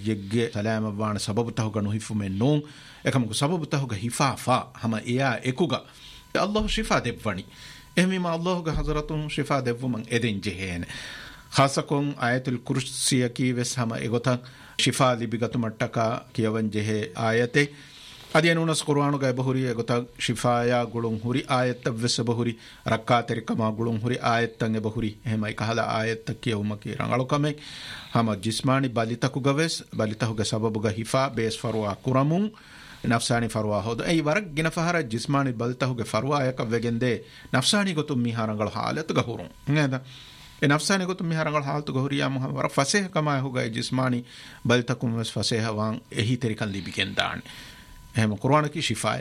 yegge salama wana sababu tahuga no hifume non ekam ko sababu tahuga hifafa hama iya ekuga Allah shifa devwani ehmi ma Allah ga hazratun shifa devwu man eden jehene khasakon ayatul kursiya ki ves hama egota shifa libigatu mattaka kiyawan jehe ayate adiyanunas qur'anu ga bahuri egota shifaya gulun huri ayat ves bahuri rakkater kama gulun huri ayat tange bahuri ehmai kahala ayat kiyawma ki rangalu kame hama jismani balitaku gaves balitahu ga sababu ga hifa bes farwa kuramun nafsani farwa hodo ei warak gina fahara jismani balitahu ga farwa yak vegende nafsani gotum mi harangal halat ga hurun neda e nafsani gotum mi harangal halat ga huriya mu warak faseh kama hoga jismani balitakum ves faseh wan ehi terikan libiken dan එහෙම කුර්ආන කි ශිෆායි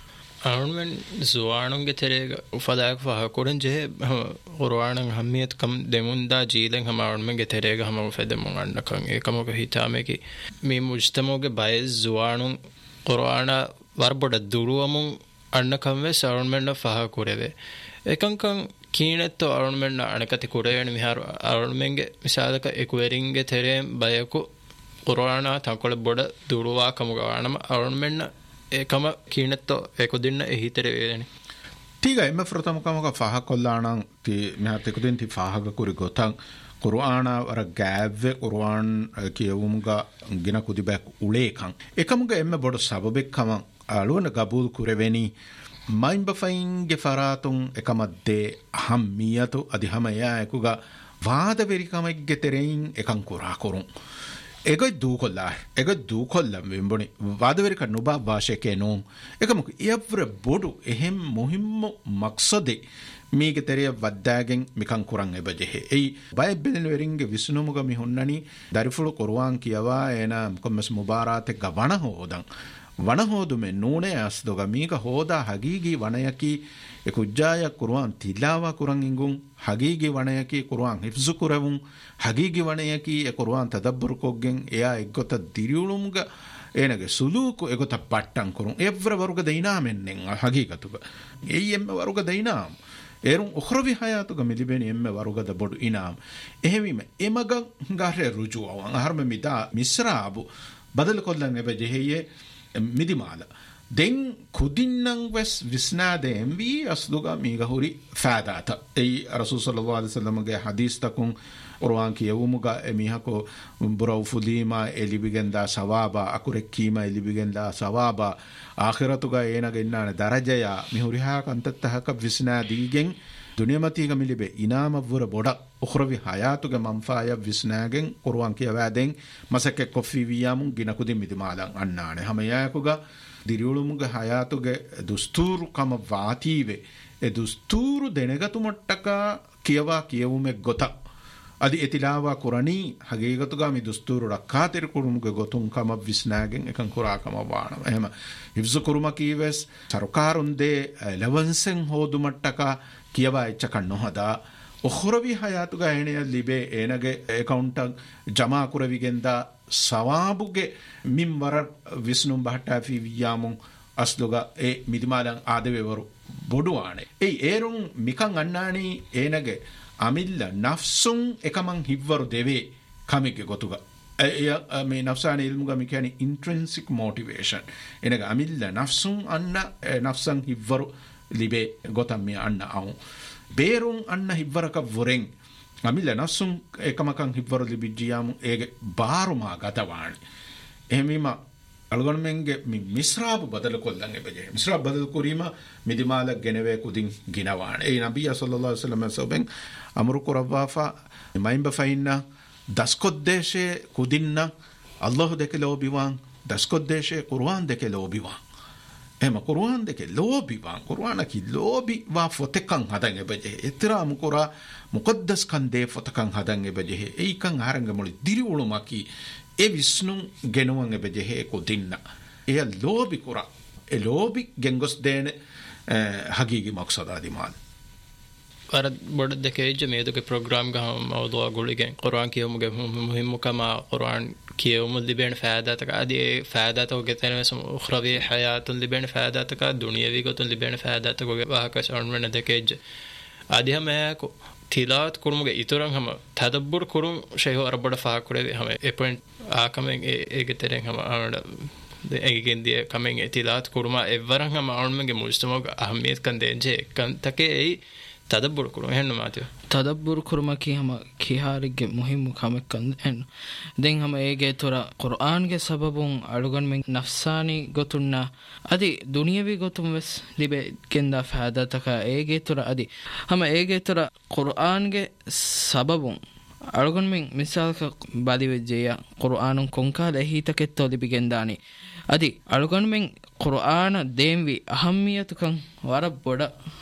අනුමෙන් සුවාණුන්ගේ තෙරේග උපදායක ෆහකුරන් ජෙහ කුර්ආනන් හම්මියත් කම් දෙමුන්දා ජීලෙන් හම අනුමෙන්ගේ තෙරේග හම ෆෙදමුන් අන්නකන් ඒකමක හිතාමේකි මේ මුජ්තමෝගේ බය සුවාණුන් කුර්ආන වර්බොඩ දුරුවමුන් අන්නකම් වේ සරුන්මෙන්න ෆහකුරේ ඒකංකන් කීනෙත්තෝ අරුන්මෙන්න අනකති කුරේණ මිහාර අරුන්මෙන්ගේ මිසාලක එකුවරින්ගේ තෙරේ බයකු කුර්ආන තංකොල බොඩ දුරුවා කමුගානම අරුන්මෙන්න ඒකම කීනෙත්තෝ ඒකුදින්න එහිතර වේදෙන ටික එම ෆ්‍රතම කමක ෆහ කොල්ලාණන් ති මෙහත් එකුදින් ති ෆහග කුරි ගොතන් කුර්ආන වර ගෑව්වේ කුර්ආන් කියවුමුගා ගින කුදිබක් උලේකන් එකමුග එම බොඩ සබබෙක්කම අලුවන ගබූල් කුරෙවෙනි මයින් බෆයින්ගේ ෆරාතුන් එකමද්දේ අහම්මියතු අධිහමයා එකුගා වාද වෙරිකමෙක්ගේ තෙරෙයින් එකන් කුරා කරුන් එගොයි දූකොල්ලම් වෙම්බොනි වාදවරික නොබා භාෂයකේ නෝම් එකමක ඉයවර බොඩු එහෙම් මොහිම්ම මක්සදේ මීගේ තෙරිය වද්දාගෙන් මිකන් කුරන් එබජෙහෙ එයි බයිබලෙන් වෙරින්ගේ විසුනුමුග මිහොන්නනි දරිෆුළු කුර්ආන් කියවා එන කොම්මස් මුබාරාතේ ගවණ හෝදන් වණ හෝදුමේ නෝනේ අස්දොග මීක හෝදා හගීගී වණයකි එකුජ්ජාය කුර්ආන් තිලාවා කුරන් ඉංගුන් හගීගී වණයකි කුර්ආන් හිෆ්සු කුරවුන් හගීගී වණයකි ඒ කුර්ආන් තදබ්බුර් කොග්ගෙන් එයා එක්ගොත දිරියුළුමුග එනගේ සුලූකු එගොත පට්ටන් කුරුන් එවර වරුග දයිනාමෙන්නෙන් හගීගතුග එයි එම්ම වරුග දයිනාම් එරුන් ඔඛරවි හයාතුග මිලිබෙනි එම්ම වරුගද බොඩු ඉනාම් එහෙවිම එමග ගාරේ රුජුවන් අහර්ම මිදා මිස්රාබු බදල කොල්ලන් එබජෙහෙයේ මිදිමාල දෙන් කුදින්නන් වෙස් විස්නාදෙන් වී අස්දුග මීගහුරි ෆාදාත ඒ රසූල් සල්ලල්ලාහු අලයිහි වසල්ලම්ගේ හදීස් තකුන් කුර්ආන් කියවුමුග එමිහකෝ බුරව් ෆුදීමා එලිබිගෙන්දා සවාබා අකුරෙක්කීමා එලිබිගෙන්දා සවාබා ආඛිරතුග ඒනගෙන්නාන දරජය මිහුරිහා කන්තත්තහක විස්නාදීගෙන් දුනියමතිග මිලිබේ ඉනාමවර බොඩ උඛරවි හයාතුගේ මම්ෆාය විස්නාගෙන් කුර්ආන් කියවෑදෙන් මසක කොෆි වියාමුන් ගිනකුදි මිදිමාලන් අන්නානේ හැමයාකුග දිරියුළුමුගේ හයාතුගේ දුස්තූරු කම වාතීවේ ඒ දුස්තූරු දෙනගතු මොට්ටක කියවා කියවුමේ ගොත අදි එතිලාවා කුරණී හගීගතුගා මේ දුස්තූරු රක්කාතර කුරුමුගේ ගොතුන් කම විස්නාගෙන් එකන් කුරාකම වානම එහෙම හිෆ්සු කුරුම කීවස් සරුකාරුන්දේ ලෙවන්සෙන් හෝදු මට්ටක කියවා එච්චකන් නොහදා ඔඛරවි හයාතුගා එනේ ලිබේ එනගේ account ජමා කුරවිගෙන්දා සවාබුගේ මිම්වර විස්නුම් බහටාෆි වියාමුන් අස්දොගා ඒ මිදිමාලන් ආදෙවරු බොඩුවානේ ඒ ඒරුන් මිකන් අන්නානි එනගේ අමිල්ල නෆ්සුන් එකමන් හිව්වරු දෙවේ කමිගේ ගොතුගා මේ නෆ්සාන ඉල්මුගා මේ කියන්නේ intrinsic motivation එනගේ අමිල්ල නෆ්සුන් අන්න නෆ්සන් හිව්වරු ලිබේ ගොතම් මේ අන්න අවු බේරුන් අන්න හිව්වරක වරෙන් අමිල්ල නෆ්සුන් එකමකන් හිව්වරු ලිබිජියාමු ඒගේ බාරුමා ගතවාණි එහෙමීම අල්ගොන්මෙන්ගේ මිස්රාබ් බදල කොල්ලන් එබජේ මිස්රාබ් බදල කුරීම මිදිමාල ගෙනවේ කුදින් ගිනවාණ ඒ නබිය සල්ලල්ලාහු අලයිහි වසල්ලම සොබෙන් අමරු කුරවාෆා මයින්බ ෆයින්න දස්කොද්දේශේ කුදින්න අල්ලාහ් දෙකේ ලෝබිවාන් දස්කොද්දේශේ කුර්ආන් දෙකේ ලෝබිවාන් එම කුර්ආන් දෙකේ ලෝබිවාන් කුර්ආන කි ලෝබි වා ෆොතකන් හදන් එබජේ ඉතරාම කුරා මුකද්දස් කන් දේ ෆොතකන් හදන් එබජේ ඒකන් ආරංග මොලි දිරිඋලුමකි ඒ විස්නුන් ගෙනුවන් එබජෙහේ කුදින්න එය ලෝබි කුරා ඒ ලෝබි ගෙන්ගොස් දේන හගීගි මක්සදා දිමාල් අර බොඩ දෙකේජ මේදුගේ ප්‍රෝග්‍රෑම් ගහම මවදුවා ගොලිගෙන් කුර්ආන් කියමුගේ මුහිම්මුකම කුර්ආන් කියවමු ලිබෙන ෆෑදාතක අදී ෆෑදාතක ගෙතනස උඛරවි හයාතුන් ලිබෙන ෆෑදාතක දුනියවි ගොතුන් ලිබෙන ෆෑදාතක වාහක සම්මන දෙකේජ අදී හැම තිලාත් කුරුමුගේ ඉතරන් හැම තදබ්බුර් කුරුම් ෂේහෝ අරබඩ ෆා කුරේ හැම ඒ පොයින්ට් ආකමෙන් ඒකේ තෙරෙන් හම ආවඩ ඒකෙන් දිය කමෙන් එතිලාත් කුරුමා එවරන් හම ආවන්මගේ මුස්තමෝග අහමියත් කන් දෙන්ජේ කන් තකේ ඒ තදබ්බුරු කුරුම හෙන්න මාතිය තදබ්බුරු කුරුම කීහම කීහාරිගේ මුහිම්මු කමක් කන් හෙන්න දෙන් හම ඒගේ තොර කුර්ආන්ගේ සබබුන් අලුගන් මෙන් නෆ්සානි ගොතුන්නා අදි දුනියවි ගොතුම් වෙස් ලිබේ කෙන්දා ෆාදතක ඒගේ තොර අදි හම ඒගේ තොර කුර්ආන්ගේ සබබුන් අලුගන් මෙන් මිසාල්ක බදිවෙජ්ජය කුර්ආනුන් කොන්කාල හීතකෙත්තෝ ලිබිගෙන්දානි අදි අලුගන් මෙන් කුර්ආන දේම්වි අහම්මියතුකන් වර බොඩ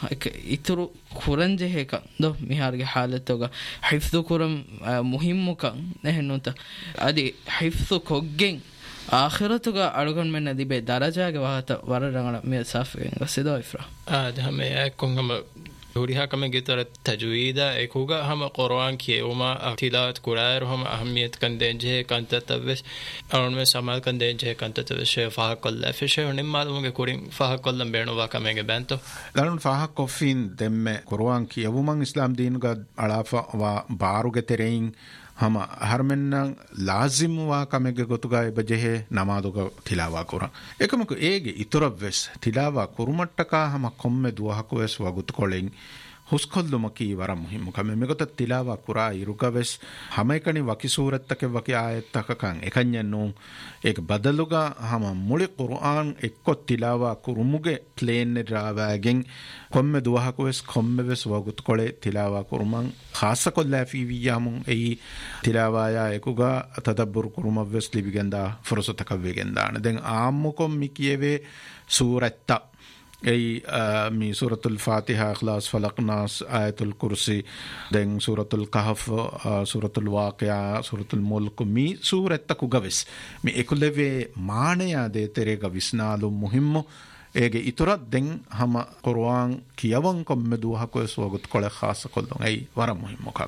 ඉතුරු කුරංජෙහෙක දො මිහාරගේ හාලතෝග හිෆ්දු කුරම් මුහිම්මුකන් නැහෙනුත අදි හිෆ්දු කොග්ගෙන් ආඛිරතුග අලුගන් මෙන්න දිබේ දරජාගේ වහත වර රංගන මේ සාෆෙන් ගසෙදෝ ඉෆ්රා දහම ඒකොංගම uriha kame gitar tajweeda ekuga hama qur'an ki uma tilaat qur'an hama ahamiyat kan denje kan tatawes aun me samal kan denje kan tatawes she fa kolla fishe onim malumuge kurin fa kollam beenuwa kamege bento lanun fa koffin demme qur'an ki evuman islam deenuga alafa wa baruge terein hama harmenna lazim wa kamege gotuga ebeje namaduga tilawa kuran ekamuku ege iturabves tilawa kurumattaka hama komme duwahaku wes wagut kolen huskolumaki wara muhimmu kame megota tilawa kura irugaves hamekani waki surattake waki ayattaka kan ekanyannu ek badaluga hama muli qur'an ekko tilawa kurumuge plane rawagen komme duwahaku wes komme wes wagut kole tilawa kuruman khassa kolla fi wiyamun ei tilawa ya ekuga tadabbur kuruma wes libigenda fursataka wegenda den ammukom mikiyeve suratta ei mi suratul fatiha ikhlas falaq nas ayatul kursi den suratul kahf suratul waqi'a suratul mulk mi suratta ku gavis mi ekuleve maanaya de terega visnalu muhimmu ege iturat den hama qur'an kiyawan komme duha ko sogut kole khas kollon ei wara muhimmu kam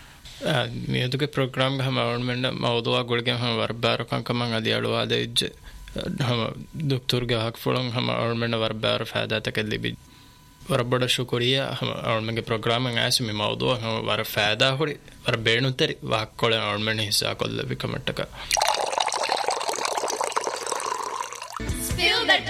mi eduke program ga hama ormen mawduwa gulge hama warbar kan kaman adi alwa de हम doctor के हक फुलंग हम और मैंने वरबार फायदा तकल्ली भी वर बड़ा शुक्रिया हम और मैं प्रोग्राम में ऐसे में मौजूद हम वर फायदा हो रही वर बेनु तेरी वाक कोले और मैंने हिस्सा कोले भी कमट का